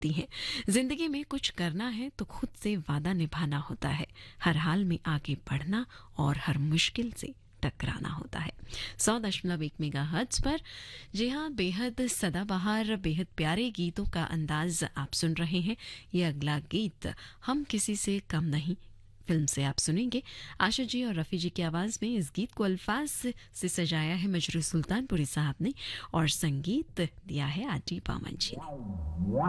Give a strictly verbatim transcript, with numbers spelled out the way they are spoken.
हैं। जिंदगी में कुछ करना है तो खुद से वादा निभाना होता है, हर हाल में आगे बढ़ना और हर मुश्किल से टकराना होता है। सौ दशमलव एक मेगा हर्ट्ज पर जी हाँ, बेहद सदाबहार बेहद प्यारे गीतों का अंदाज आप सुन रहे हैं। ये अगला गीत हम किसी से कम नहीं फिल्म से आप सुनेंगे। आशा जी और रफ़ी जी की आवाज़ में इस गीत को अल्फाज से सजाया है मजरू सुल्तानपुरी साहब ने और संगीत दिया है आर डी बर्मन जी ने।